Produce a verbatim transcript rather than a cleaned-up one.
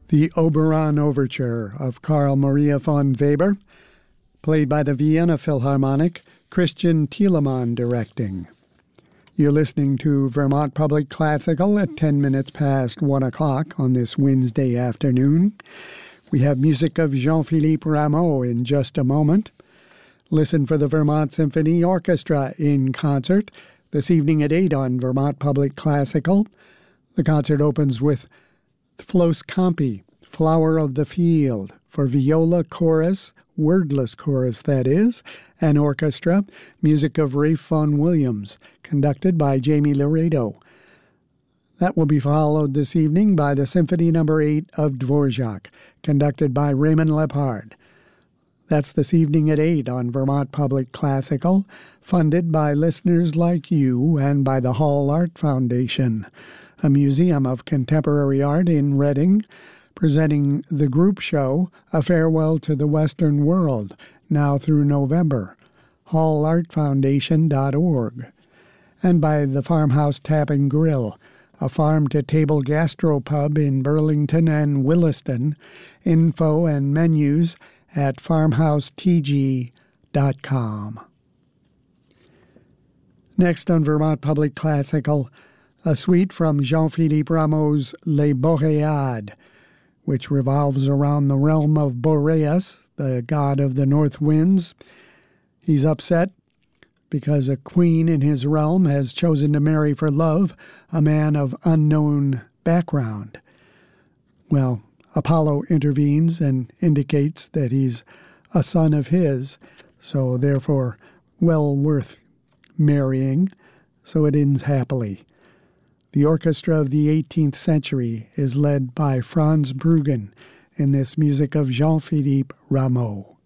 The Oberon Overture of Carl Maria von Weber, played by the Vienna Philharmonic, Christian Thielemann directing. You're listening to Vermont Public Classical at ten minutes past one o'clock on this Wednesday afternoon. We have music of Jean-Philippe Rameau in just a moment. Listen for the Vermont Symphony Orchestra in concert this evening at eight on Vermont Public Classical. The concert opens with Flos Campi, Flower of the Field, for viola, chorus, wordless chorus that is, and orchestra, music of Ralph Vaughan Williams, conducted by Jamie Laredo. That will be followed this evening by the Symphony Number eight of Dvorak, conducted by Raymond Lepard. That's this evening at eight on Vermont Public Classical, funded by listeners like you and by the Hall Art Foundation, a museum of contemporary art in Reading, presenting the group show, A Farewell to the Western World, now through November, hall art foundation dot org, and by the Farmhouse Tap and Grill, a farm-to-table gastropub in Burlington and Williston. Info and menus at farmhouse t g dot com. Next on Vermont Public Classical, a suite from Jean-Philippe Rameau's Les Boréades, which revolves around the realm of Boreas, the god of the north winds. He's upset because a queen in his realm has chosen to marry for love a man of unknown background. Well, Apollo intervenes and indicates that he's a son of his, so therefore well worth marrying, so it ends happily. The orchestra of the eighteenth century is led by Franz Bruggen in this music of Jean-Philippe Rameau.